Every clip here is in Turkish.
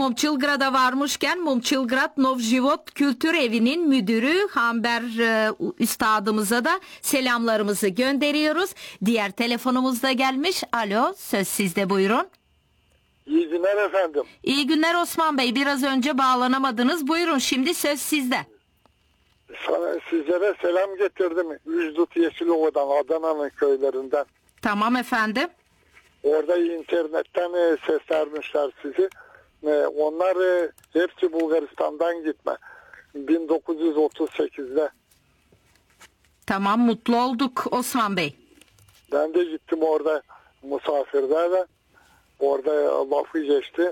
Mumçilgrad'a varmışken Mumçilgrad Novjivot Kültür Evi'nin müdürü Hamber üstadımıza da selamlarımızı gönderiyoruz. Diğer telefonumuz da gelmiş. Alo, söz sizde, buyurun. İyi günler efendim. İyi günler Osman Bey. Biraz önce bağlanamadınız. Buyurun, şimdi söz sizde. Sizlere selam getirdim. Üzdut Yeşilova'dan, Adana'nın köylerinden. Tamam efendim. Orada internetten seslenmişler sizi. Onlar hepsi Bulgaristan'dan gitme. 1938'de. Tamam, mutlu olduk Osman Bey. Ben de gittim orada misafirde de. Orada lafı geçti.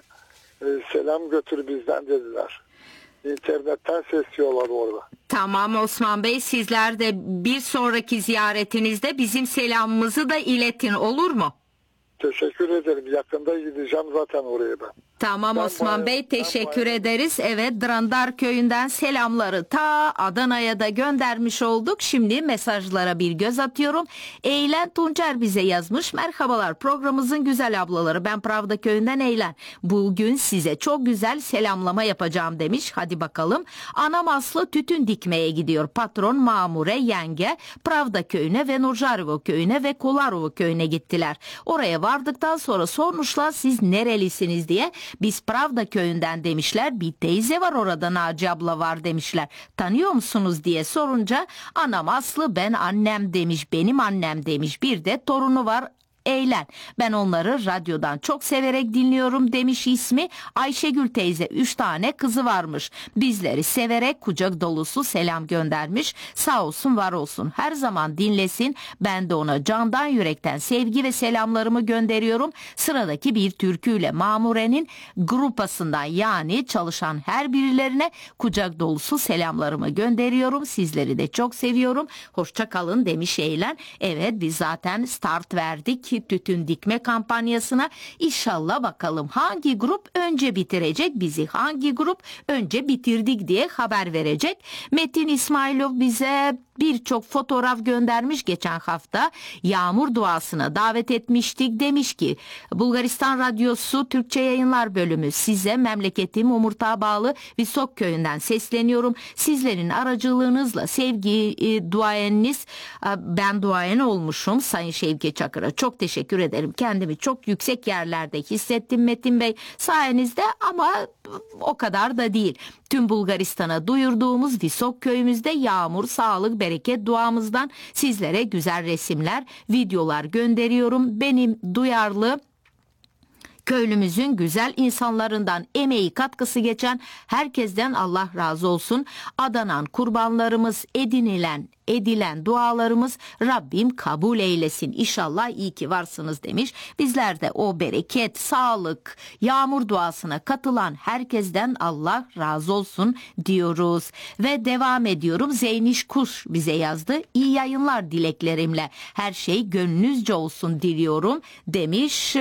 Selam götür bizden dediler. İnternetten sesliyorlar orada. Tamam Osman Bey, sizler de bir sonraki ziyaretinizde bizim selamımızı da iletin, olur mu? Teşekkür ederim. Yakında gideceğim zaten oraya ben. Tamam Osman Bey, teşekkür ederiz. Evet, Drandar köyünden selamları ta Adana'ya da göndermiş olduk. Şimdi mesajlara bir göz atıyorum. Eğlen Tuncer bize yazmış. Merhabalar, programımızın güzel ablaları. Ben Pravda köyünden Eğlen. Bugün size çok güzel selamlama yapacağım demiş. Hadi bakalım. Anam Aslı tütün dikmeye gidiyor. Patron Mamure yenge Pravda köyüne ve Nurjarovo köyüne ve Kolarovo köyüne gittiler. Oraya vardıktan sonra sormuşlar siz nerelisiniz diye. Biz Pravda köyünden demişler. Bir teyze var orada, Naci abla var demişler. Tanıyor musunuz diye sorunca anam Aslı ben annem demiş, benim annem demiş. Bir de torunu var Eğlen. Ben onları radyodan çok severek dinliyorum demiş ismi. Ayşegül teyze 3 tane kızı varmış. Bizleri severek kucak dolusu selam göndermiş. Sağ olsun var olsun. Her zaman dinlesin. Ben de ona candan yürekten sevgi ve selamlarımı gönderiyorum. Sıradaki bir türküyle Mamure'nin grupasından yani çalışan her birilerine kucak dolusu selamlarımı gönderiyorum. Sizleri de çok seviyorum. Hoşça kalın demiş Eğlen. Evet, biz zaten start verdik tütün dikme kampanyasına. İnşallah bakalım hangi grup önce bitirecek, bizi hangi grup önce bitirdik diye haber verecek. Metin İsmailov bize birçok fotoğraf göndermiş geçen hafta. Yağmur duasına davet etmiştik. Demiş ki Bulgaristan Radyosu Türkçe Yayınlar Bölümü size memleketim Umurtağa bağlı Visok köyünden sesleniyorum. Sizlerin aracılığınızla sevgi duayeniniz, ben duayen olmuşum Sayın Şevki Çakır'a. Çok teşekkür ederim. Kendimi çok yüksek yerlerde hissettim Metin Bey sayenizde ama o kadar da değil. Tüm Bulgaristan'a duyurduğumuz Visok köyümüzde yağmur, sağlık, bereket duamızdan sizlere güzel resimler, videolar gönderiyorum. Benim duyarlı köylümüzün güzel insanlarından emeği katkısı geçen herkesten Allah razı olsun. Adanan kurbanlarımız, edilen dualarımız Rabbim kabul eylesin. İnşallah iyi ki varsınız demiş. Bizler de o bereket, sağlık, yağmur duasına katılan herkesten Allah razı olsun diyoruz. Ve devam ediyorum. Zeyniş Kuş bize yazdı. İyi yayınlar dileklerimle. Her şey gönlünüzce olsun diliyorum demiş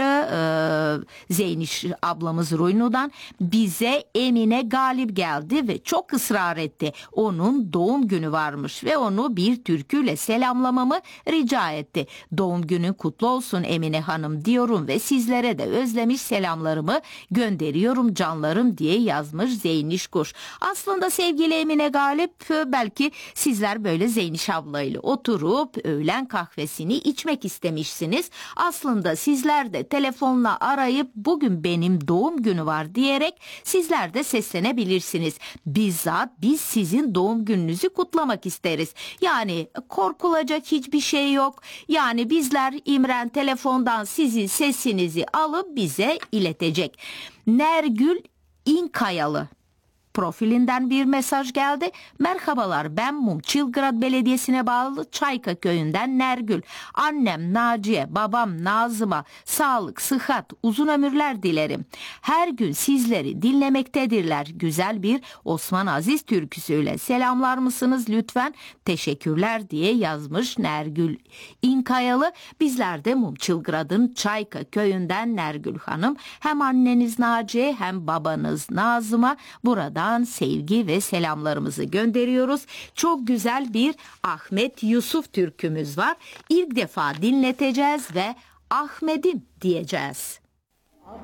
Zeyniş ablamız Ruynu'dan. Bize Emine Galip geldi ve çok ısrar etti. Onun doğum günü varmış ve onu bir türküyle selamlamamı rica etti. Doğum günün kutlu olsun Emine Hanım diyorum ve sizlere de özlemiş selamlarımı gönderiyorum canlarım diye yazmış Zeyniş Kuş. Aslında sevgili Emine Galip, belki sizler böyle Zeyniş ablayla oturup öğlen kahvesini içmek istemişsiniz. Aslında sizler de telefonla arayıp bugün benim doğum günü var diyerek sizler de seslenebilirsiniz. Bizzat biz sizin doğum gününüzü kutlamak isteriz. Yani korkulacak hiçbir şey yok. Yani bizler İmren telefondan sizin sesinizi alıp bize iletecek. Nergül İnkayalı profilinden bir mesaj geldi. Merhabalar, ben Mumçilgrad Belediyesi'ne bağlı Çayka köyünden Nergül. Annem Naciye, babam Nazım'a sağlık, sıhhat, uzun ömürler dilerim. Her gün sizleri dinlemektedirler. Güzel bir Osman Aziz türküsüyle selamlar mısınız lütfen? Teşekkürler diye yazmış Nergül İnkayalı. Bizler de Mumçilgrad'ın Çayka köyünden Nergül Hanım. Hem anneniz Naciye hem babanız Nazım'a burada sevgi ve selamlarımızı gönderiyoruz. Çok güzel bir Ahmet Yusuf türkümüz var. İlk defa dinleteceğiz ve Ahmet'im diyeceğiz.